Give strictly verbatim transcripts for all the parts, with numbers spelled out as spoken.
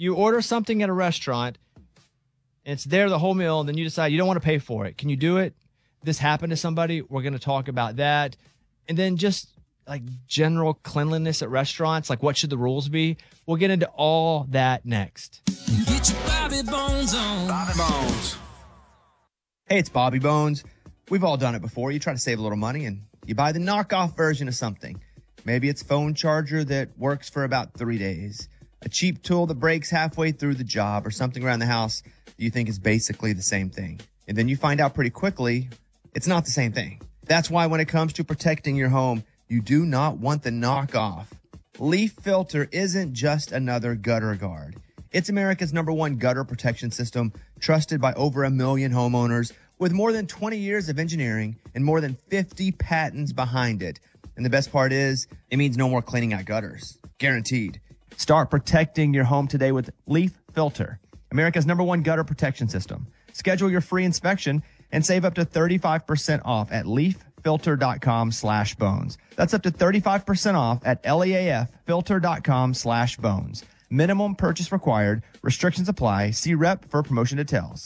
You order something at a restaurant, and it's there the whole meal, and then you decide you don't want to pay for it. Can you do it? This happened to somebody. We're going to talk about that. And then just like general cleanliness at restaurants, like what should the rules be? We'll get into all that next. Get your Bobby Bones on. Bobby Bones. Hey, it's Bobby Bones. We've all done it before. You try to save a little money and you buy the knockoff version of something. Maybe it's a phone charger that works for about three days, a cheap tool that breaks halfway through the job, or something around the house that you think is basically the same thing. And then you find out pretty quickly it's not the same thing. That's why when it comes to protecting your home, you do not want the knockoff. Leaf Filter isn't just another gutter guard. It's America's number one gutter protection system, trusted by over a million homeowners, with more than twenty years of engineering and more than fifty patents behind it. And the best part is, it means no more cleaning out gutters. Guaranteed. Start protecting your home today with Leaf Filter, America's number one gutter protection system. Schedule your free inspection and save up to thirty-five percent off at leaffilter.com slash bones. That's up to thirty-five percent off at leaffilter.com slash bones. Minimum purchase required. Restrictions apply. See rep for promotion details.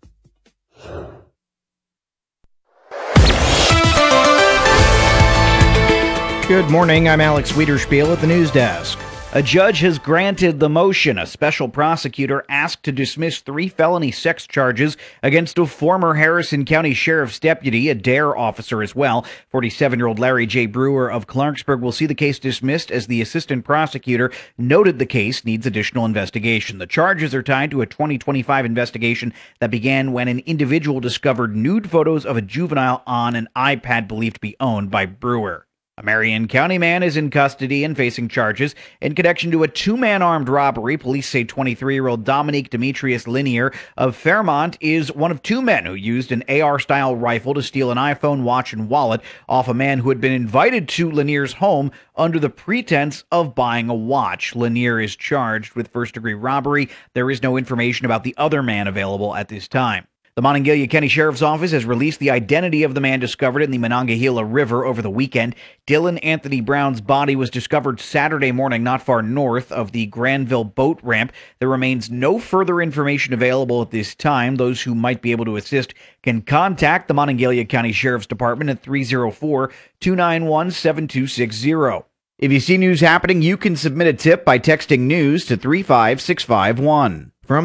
Good morning. I'm Alex Wiederspiel at the news desk. A judge has granted the motion. A special prosecutor asked to dismiss three felony sex charges against a former Harrison County Sheriff's deputy, a DARE officer as well. forty-seven-year-old Larry J. Brewer of Clarksburg will see the case dismissed, as the assistant prosecutor noted the case needs additional investigation. The charges are tied to a twenty twenty-five investigation that began when an individual discovered nude photos of a juvenile on an iPad believed to be owned by Brewer. A Marion County man is in custody and facing charges in connection to a two-man armed robbery. Police say twenty-three-year-old Dominique Demetrius Lanier of Fairmont is one of two men who used an A R-style rifle to steal an iPhone, watch, and wallet off a man who had been invited to Lanier's home under the pretense of buying a watch. Lanier is charged with first-degree robbery. There is no information about the other man available at this time. The Monongalia County Sheriff's Office has released the identity of the man discovered in the Monongahela River over the weekend. Dylan Anthony Brown's body was discovered Saturday morning not far north of the Granville boat ramp. There remains no further information available at this time. Those who might be able to assist can contact the Monongalia County Sheriff's Department at three oh four, two nine one, seven two six oh. If you see news happening, you can submit a tip by texting news to three five six five one.